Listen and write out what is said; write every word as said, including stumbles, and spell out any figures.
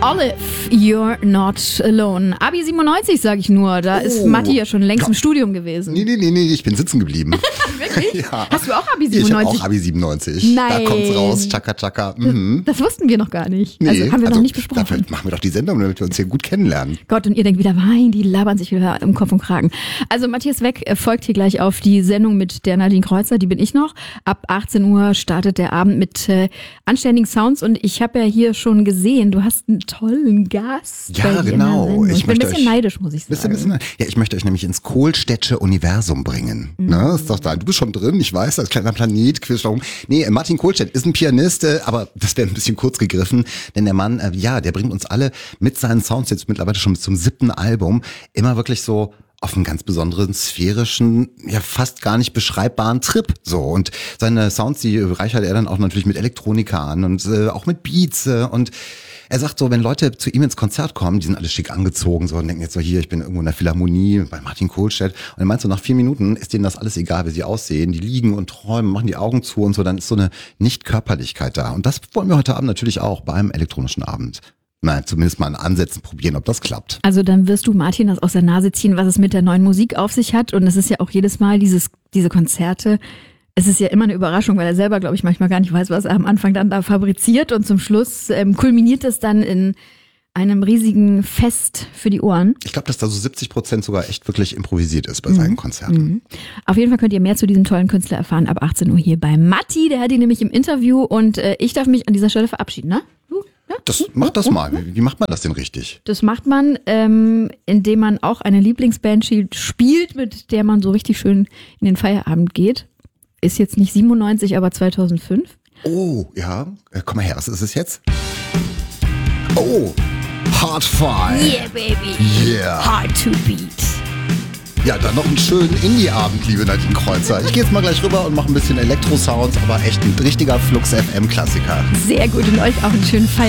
Olive, You're Not Alone. Abi siebenundneunzig, sag ich nur. Da oh. ist Matti ja schon längst ja. im Studium gewesen. Nee, nee, nee, nee, ich bin sitzen geblieben. Wirklich? Ja. Hast du auch Abi siebenundneunzig? Ich hab auch Abi siebenundneunzig. Nein. Da kommt's raus, tschakka, tschakka. Mhm. Das, das wussten wir noch gar nicht. Nee, also haben wir also, noch nicht besprochen. Dafür machen wir doch die Sendung, damit wir uns hier gut kennenlernen. Gott, und ihr denkt wieder, nein, die labern sich wieder im Kopf und Kragen. Also Matthias Weck folgt hier gleich auf die Sendung mit der Nadine Kreuzer, die bin ich noch. Ab achtzehn Uhr startet der Abend mit äh, anständigen Sounds und ich habe ja hier schon gesehen, du hast einen tollen Gast. Ja, genau. Ich, ich bin ein bisschen euch, neidisch, muss ich sagen. Bisschen, bisschen, ja, ich möchte euch nämlich ins Kohlstädtsche Universum bringen. Mhm. Ne, ist doch da. Du bist schon drin, ich weiß, als kleiner Planet, Quiz darum. Nee, Martin Kohlstedt ist ein Pianist, äh, aber das wäre ein bisschen kurz gegriffen, denn der Mann, äh, ja, der bringt uns alle mit seinen Sounds jetzt mittlerweile schon zum siebten Album immer wirklich so auf einen ganz besonderen, sphärischen, ja fast gar nicht beschreibbaren Trip. So, und seine Sounds, die reichert er dann auch natürlich mit Elektronika an und äh, auch mit Beats äh, und er sagt so, wenn Leute zu ihm ins Konzert kommen, die sind alle schick angezogen so und denken jetzt so, hier, ich bin irgendwo in der Philharmonie bei Martin Kohlstedt. Und er meint so, nach vier Minuten ist denen das alles egal, wie sie aussehen. Die liegen und träumen, machen die Augen zu und so. Dann ist so eine Nicht-Körperlichkeit da. Und das wollen wir heute Abend natürlich auch beim elektronischen Abend. Nein, zumindest mal in Ansätzen probieren, ob das klappt. Also dann wirst du Martin das aus der Nase ziehen, was es mit der neuen Musik auf sich hat. Und es ist ja auch jedes Mal dieses, diese Konzerte. Es ist ja immer eine Überraschung, weil er selber, glaube ich, manchmal gar nicht weiß, was er am Anfang dann da fabriziert. Und zum Schluss ähm, kulminiert es dann in einem riesigen Fest für die Ohren. Ich glaube, dass da so siebzig Prozent sogar echt wirklich improvisiert ist bei seinen mhm. Konzerten. Mhm. Auf jeden Fall könnt ihr mehr zu diesem tollen Künstler erfahren ab achtzehn Uhr hier bei Matti. Der hat ihn nämlich im Interview und äh, ich darf mich an dieser Stelle verabschieden, ne? Du? Ja? Das, mach das mal. Wie, wie macht man das denn richtig? Das macht man, ähm, indem man auch eine Lieblingsband spielt, mit der man so richtig schön in den Feierabend geht. Ist jetzt nicht siebenundneunzig, aber zweitausendfünf. Oh, ja. Äh, komm mal her, was ist es jetzt? Oh, Hard Five. Yeah, baby. Yeah. Hard to beat. Ja, dann noch einen schönen Indie-Abend, liebe Nadine Kreuzer. Ich gehe jetzt mal gleich rüber und mache ein bisschen Elektro-Sounds, aber echt ein richtiger Flux-F M-Klassiker. Sehr gut und euch auch einen schönen Feierabend.